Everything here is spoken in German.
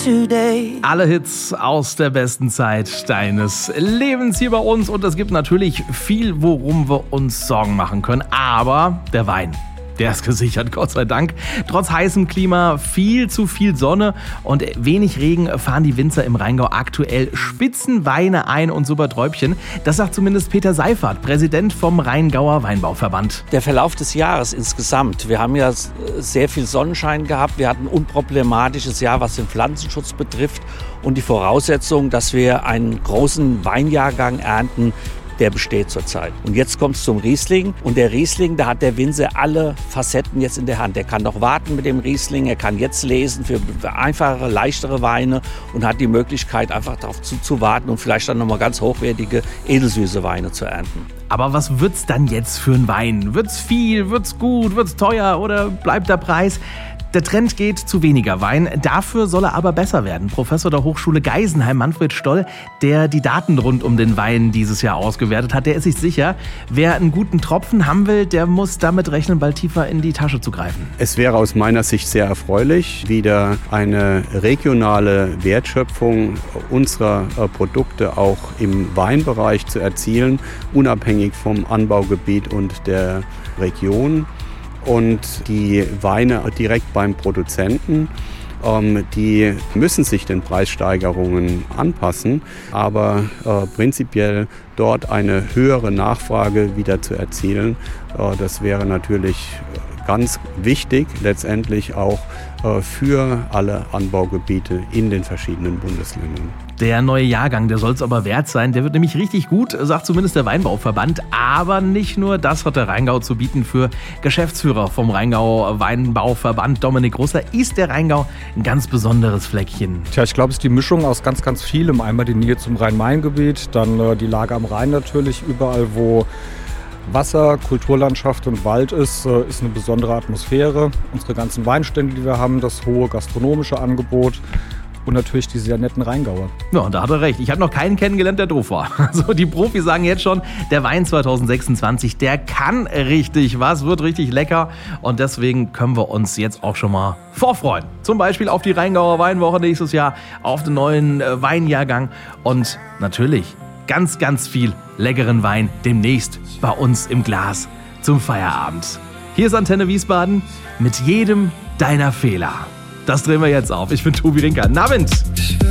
today. Alle Hits aus der besten Zeit deines Lebens hier bei uns. Und es gibt natürlich viel, worum wir uns Sorgen machen können. Aber der Wein, der ist gesichert, Gott sei Dank. Trotz heißem Klima, viel zu viel Sonne und wenig Regen fahren die Winzer im Rheingau aktuell Spitzenweine ein und super Träubchen. Das sagt zumindest Peter Seifert, Präsident vom Rheingauer Weinbauverband. Der Verlauf des Jahres insgesamt. Wir haben ja sehr viel Sonnenschein gehabt. Wir hatten ein unproblematisches Jahr, was den Pflanzenschutz betrifft. Und die Voraussetzung, dass wir einen großen Weinjahrgang ernten, der besteht zurzeit. Und jetzt kommt es zum Riesling. Und der Riesling, da hat der Winzer alle Facetten jetzt in der Hand. Er kann noch warten mit dem Riesling, er kann jetzt lesen für einfachere, leichtere Weine und hat die Möglichkeit, einfach darauf zu warten und vielleicht dann nochmal ganz hochwertige, edelsüße Weine zu ernten. Aber was wird's dann jetzt für ein Wein? Wird's viel, wird's gut, wird's teuer oder bleibt der Preis? Der Trend geht zu weniger Wein, dafür soll er aber besser werden. Professor der Hochschule Geisenheim, Manfred Stoll, der die Daten rund um den Wein dieses Jahr ausgewertet hat, der ist sich sicher, wer einen guten Tropfen haben will, der muss damit rechnen, bald tiefer in die Tasche zu greifen. Es wäre aus meiner Sicht sehr erfreulich, wieder eine regionale Wertschöpfung unserer Produkte auch im Weinbereich zu erzielen, unabhängig vom Anbaugebiet und der Region. Und die Weine direkt beim Produzenten, die müssen sich den Preissteigerungen anpassen, aber prinzipiell dort eine höhere Nachfrage wieder zu erzielen, das wäre natürlich ganz wichtig, letztendlich auch für alle Anbaugebiete in den verschiedenen Bundesländern. Der neue Jahrgang, der soll es aber wert sein. Der wird nämlich richtig gut, sagt zumindest der Weinbauverband. Aber nicht nur das hat der Rheingau zu bieten. Für Geschäftsführer vom Rheingau Weinbauverband Dominik Russer ist der Rheingau ein ganz besonderes Fleckchen. Tja, ich glaube, es ist die Mischung aus ganz, ganz vielem. Einmal die Nähe zum Rhein-Main-Gebiet, dann die Lage am Rhein natürlich. Überall, wo Wasser, Kulturlandschaft und Wald ist eine besondere Atmosphäre. Unsere ganzen Weinstände, die wir haben, das hohe gastronomische Angebot. Und natürlich die sehr netten Rheingauer. Ja, und da hat er recht. Ich habe noch keinen kennengelernt, der doof war. Also die Profis sagen jetzt schon, der Wein 2026, der kann richtig was, wird richtig lecker. Und deswegen können wir uns jetzt auch schon mal vorfreuen. Zum Beispiel auf die Rheingauer Weinwoche nächstes Jahr, auf den neuen Weinjahrgang und natürlich ganz, ganz viel leckeren Wein demnächst bei uns im Glas zum Feierabend. Hier ist Antenne Wiesbaden mit jedem deiner Fehler. Das drehen wir jetzt auf. Ich bin Tobi Rinker. Abend!